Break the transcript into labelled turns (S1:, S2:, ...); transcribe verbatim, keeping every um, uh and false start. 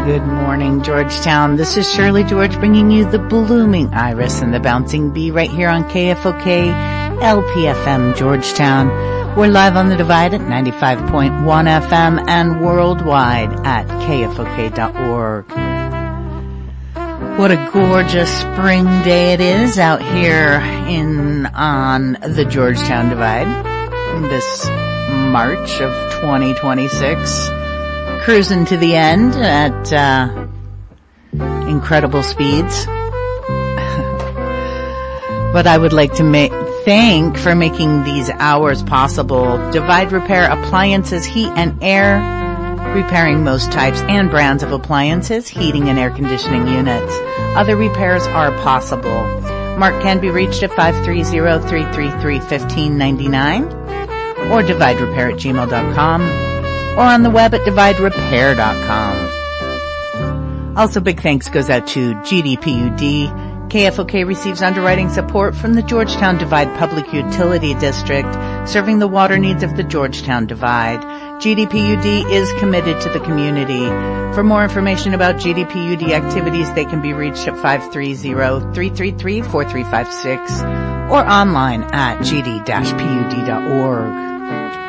S1: Good morning, Georgetown. This is Shirley George bringing you the blooming iris and the bouncing bee right here on K F O K L P F M Georgetown. We're live on the Divide at ninety-five point one F M and worldwide at K F O K dot org. What a gorgeous spring day it is out here in on the Georgetown Divide this March of twenty twenty-six. Cruising to the end at uh, incredible speeds. But I would like to ma- thank for making these hours possible. Divide Repair Appliances, Heat and Air, repairing most types and brands of appliances, heating and air conditioning units. Other repairs are possible. Mark can be reached at five three zero, three three three, one five nine nine or divide repair at gmail dot com. Or on the web at divide repair dot com. Also, big thanks goes out to G D P U D. K F O K receives underwriting support from the Georgetown Divide Public Utility District, serving the water needs of the Georgetown Divide. G D P U D is committed to the community. For more information about G D P U D activities, they can be reached at five three zero, three three three, four three five six or online at g d dash p u d dot org.